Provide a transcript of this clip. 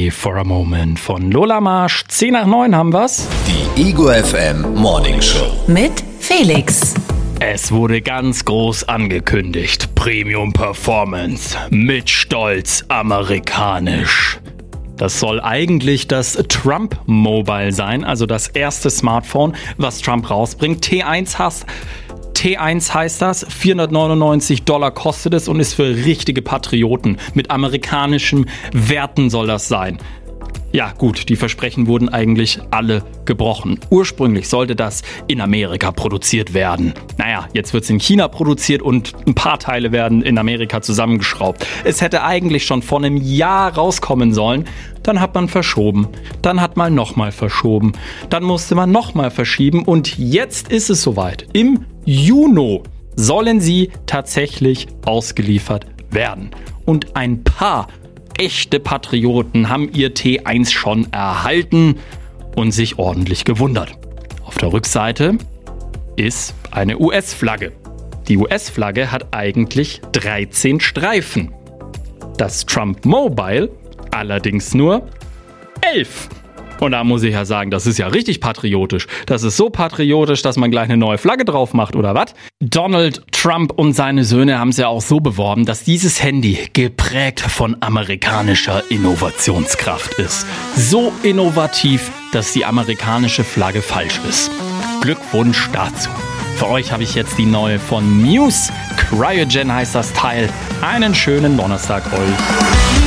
Away for a Moment von Lola Marsch. 10 nach 9 haben wir's. Die Ego FM Morning Show. Mit Felix. Es wurde ganz groß angekündigt. Premium Performance. Mit Stolz amerikanisch. Das soll eigentlich das Trump Mobile sein, also das erste Smartphone, was Trump rausbringt. T1 heißt das, $499 kostet es und ist für richtige Patrioten. Mit amerikanischen Werten soll das sein. Ja gut, die Versprechen wurden eigentlich alle gebrochen. Ursprünglich sollte das in Amerika produziert werden. Naja, jetzt wird es in China produziert und ein paar Teile werden in Amerika zusammengeschraubt. Es hätte eigentlich schon vor einem Jahr rauskommen sollen. Dann hat man verschoben. Dann hat man nochmal verschoben. Dann musste man nochmal verschieben und jetzt ist es soweit. Im Juni sollen sie tatsächlich ausgeliefert werden. Und ein paar echte Patrioten haben ihr T1 schon erhalten und sich ordentlich gewundert. Auf der Rückseite ist eine US-Flagge. Die US-Flagge hat eigentlich 13 Streifen. Das Trump Mobile allerdings nur 11. Und da muss ich ja sagen, das ist ja richtig patriotisch. Das ist so patriotisch, dass man gleich eine neue Flagge drauf macht, oder was? Donald Trump und seine Söhne haben es ja auch so beworben, dass dieses Handy geprägt von amerikanischer Innovationskraft ist. So innovativ, dass die amerikanische Flagge falsch ist. Glückwunsch dazu. Für euch habe ich jetzt die neue von Muse. Cryogen heißt das Teil. Einen schönen Donnerstag euch.